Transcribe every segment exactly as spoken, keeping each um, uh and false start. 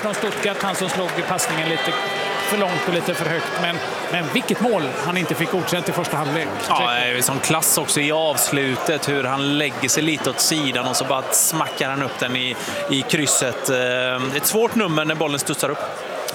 från Stuttgart, han som slog passningen lite för långt och lite för högt. Men, men vilket mål han inte fick godkänt i första halvlek. Ja, det är som klass också i avslutet, hur han lägger sig lite åt sidan och så bara smackar han upp den i, i krysset. Ett svårt nummer när bollen studsar upp.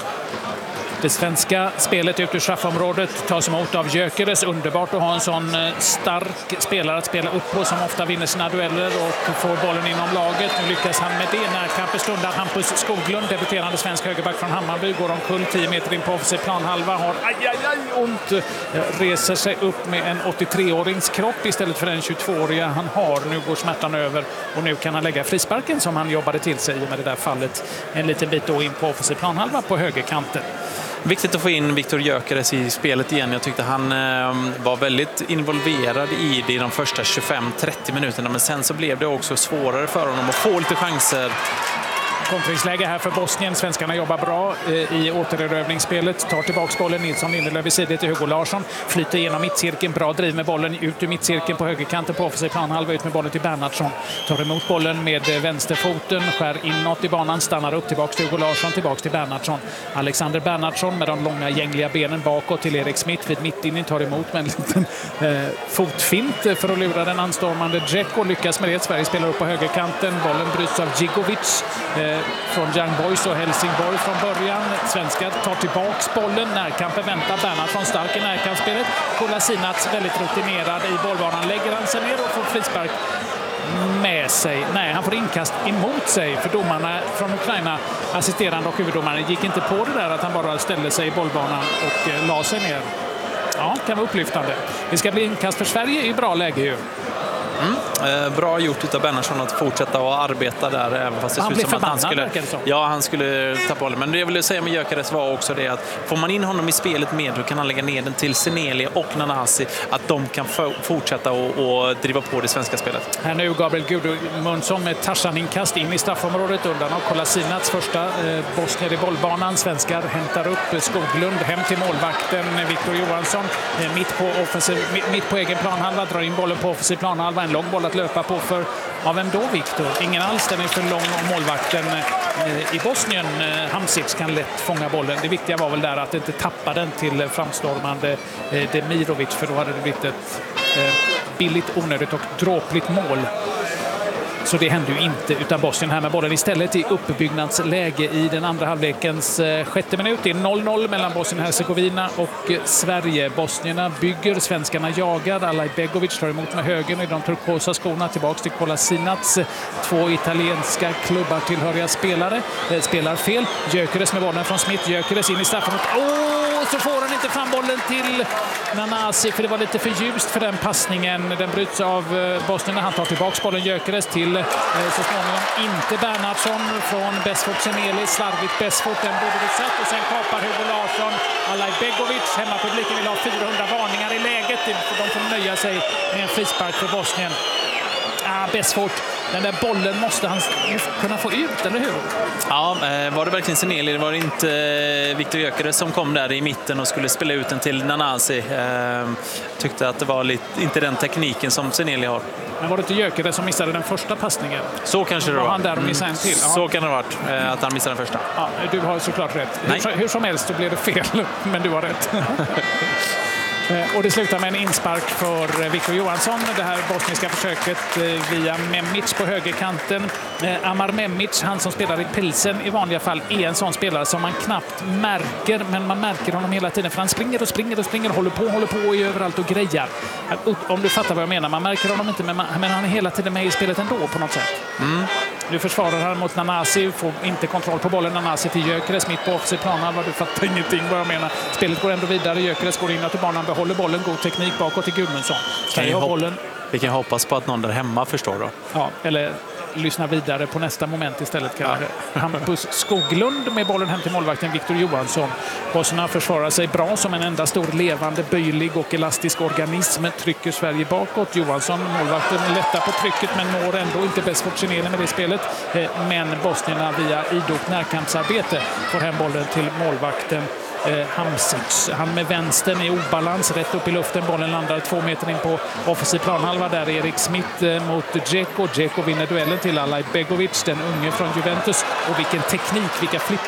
Det svenska spelet ut ur straffområdet tas emot av Gyökeres. Underbart att ha en sån stark spelare att spela upp på som ofta vinner sina dueller och får bollen inom laget. Nu lyckas han med det. Närkampen stundar. Hampus Skoglund, debuterande svensk högerback från Hammarby, går omkull tio meter in på offensiv planhalva. Har aj, aj, aj, ont. Reser sig upp med en åttiotre-årings kropp istället för den tjugotvååriga han har. Nu går smärtan över och nu kan han lägga frisparken som han jobbade till sig med det där fallet. En liten bit då in på offensiv planhalva på högerkanten. Viktigt att få in Viktor Gyökeres i spelet igen. Jag tyckte han eh, var väldigt involverad i det i de första tjugofem till trettio minuterna. Men sen så blev det också svårare för honom att få lite chanser. Kontringsläge här för Bosnien. Svenskarna jobbar bra eh, i återerövringsspelet. Tar tillbaka bollen. Nilsson Lindelöf vid sidan till Hugo Larsson. Flyter igenom mittcirkeln. Bra driv med bollen ut ur mittcirkeln på högerkanten på offensiv planhalva. Ut med bollen till Bernhardsson. Tar emot bollen med vänsterfoten. Skär inåt i banan. Stannar upp tillbaka till Hugo Larsson. Tillbaka till Bernhardsson. Alexander Bernhardsson med de långa gängliga benen bakåt till Erik Smith vid mittinning. Tar emot med en liten eh, fotfint för att lura den anstormande Dzeko. Lyckas med det. Sverige spelar upp på högerkanten. Bollen bryts av Djigovic. Eh, från Young Boys och Helsingborg från början. Svenskar tar tillbaks bollen. Närkampen väntar. Bernhardsson stark i närkampsspelet. Kolasinac väldigt rutinerad i bollbanan. Lägger han sig ner och får frispark med sig. Nej, han får inkast emot sig för domarna från Ukraina, assisterande och huvuddomaren, gick inte på det där att han bara ställde sig i bollbanan och eh, la sig ner. Ja, kan vara upplyftande. Det ska bli inkast för Sverige i bra läge ju. Mm. Eh, bra gjort av Bernhardsson att fortsätta att arbeta där, även fast det han ser ut som att han skulle, ja, han skulle ta bollen. Men det jag ville säga med Gyökeres var också det att får man in honom i spelet med, då kan han lägga ner den till Seneli och Nanasi, att de kan fortsätta och, och driva på det svenska spelet. Här nu Gabriel Gudmundsson med Tarzan-inkast in i straffområdet undan av Kolasinac. Första eh, Bosnier i bollbanan. Svenskar hämtar upp Skoglund hem till målvakten Viktor Johansson. Eh, mitt, på offensiv, mitt, mitt på egen planhalva, drar in bollen på offensiv planhalva. En lång boll att löpa på för, av vem då Viktor? Ingen alls, den är för lång och målvakten eh, i Bosnien, eh, Hamsic, kan lätt fånga bollen. Det viktiga var väl där att inte tappa den till framstormande eh, Demirovic, för då hade det blivit ett eh, billigt, onödigt och dråpligt mål. Så det hände ju inte, utan Bosnien här med bollen istället i uppbyggnadsläge i den andra halvlekens eh, sjätte minut. Det är noll noll mellan Bosnien och Hercegovina och eh, Sverige. Bosnierna bygger, svenskarna jagar. Alaj Begovic tar emot med högen i de turkosa skorna. Tillbaks till Kolasinac. Två italienska klubbar tillhöriga spelare. Eh, spelar fel. Gyökeres med bollen från Smith. Gyökeres in i straffområdet. Åh, så får han inte fram bollen till Nanasi, för det var lite för ljust för den passningen. Den bryts av eh, Bosnien. Han tar tillbaks bollen. Gyökeres till så småningom inte Bernhardsson från Besfort Seneli, slarvigt Besfort, den borde vi sett, och sen kapar Hugo Larsson. Alaj Begovic, hemmapubliken vill ha fyrahundra varningar i läget, de får nöja sig med en frispark för Bosnien. Ah, Besfort, den där bollen måste han kunna få ut, eller hur? Ja, var det verkligen Seneli? Det var inte Viktor Gyökeres som kom där i mitten och skulle spela ut den till Nanasi. Tyckte att det var lite, inte den tekniken som Seneli har. Men var det inte Gyökeres som missade den första passningen? Så kanske det var. Var han där och missade en till? Ja. Så kan det ha varit, att han missade den första. Ja, du har såklart rätt. Hur, hur som helst så blev det fel, men du har rätt. Och det slutar med en inspark för Viktor Johansson. Det här bosniska försöket via Memic på högerkanten. Amar Memic, han som spelar i Pilsen i vanliga fall, är en sån spelare som man knappt märker, men man märker honom hela tiden, för han springer och springer och springer, håller på, håller på i överallt och grejar. Om du fattar vad jag menar, man märker honom inte, men, man, men han är hela tiden med i spelet ändå på något sätt. Mm. Nu försvarar han mot Nanasi, får inte kontroll på bollen. Nanasi till Gyökeres mitt på offensiv planhalva. Du fattar ingenting vad jag menar. Spelet går ändå vidare. Gyökeres går in till banan, behåller bollen, god teknik bakåt till Gudmundsson. Kan vi, hopp- bollen. vi kan hoppas på att någon där hemma förstår då. Ja, eller lyssna vidare på nästa moment istället. Kanske. Ja. Hampus Skoglund med bollen hem till målvakten Viktor Johansson. Bosnierna försvarar sig bra som en enda stor levande, böjlig och elastisk organism. Trycker Sverige bakåt. Johansson, målvakten, lättar på trycket men når ändå inte bäst fortsatt med det spelet. Men bosnierna via idogt närkampsarbete får hem bollen till målvakten Eh, Hamsic. Han med vänstern i obalans, rätt upp i luften. Bollen landar två meter in på offensiv planhalva. Där är Erik Smith eh, mot Dzeko. Dzeko vinner duellen till Alaj Begovic, den unge från Juventus. Och vilken teknik, vilka flipp